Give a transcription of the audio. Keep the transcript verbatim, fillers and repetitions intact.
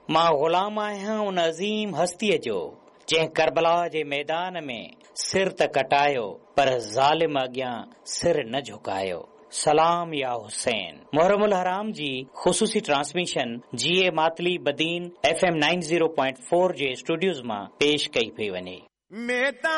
मां ग़ुलाम आहियां उन अज़ीम हस्तीअ जो जंहिं करबला जे मैदान में सिर त कटायो पर ज़ालिम अॻियां सिर न झुकायो। सलाम या हुसैन। मुहर्रमुल हराम जी ख़ुसूसी ट्रांसमिशन जी ए Matali Badin F M ninety point four जे स्टूडियोज़ मां पेश कई पई वञे।